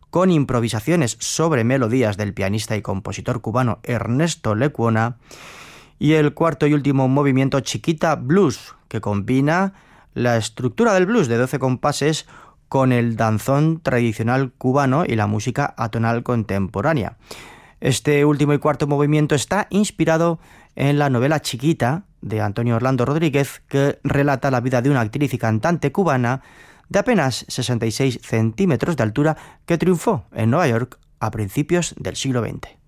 con improvisaciones sobre melodías del pianista y compositor cubano Ernesto Lecuona, y el cuarto y último movimiento, Chiquita Blues, que combina la estructura del blues de 12 compases con el danzón tradicional cubano y la música atonal contemporánea. Este último y cuarto movimiento está inspirado en la novela Chiquita de Antonio Orlando Rodríguez, que relata la vida de una actriz y cantante cubana de apenas 66 centímetros de altura que triunfó en Nueva York a principios del siglo XX.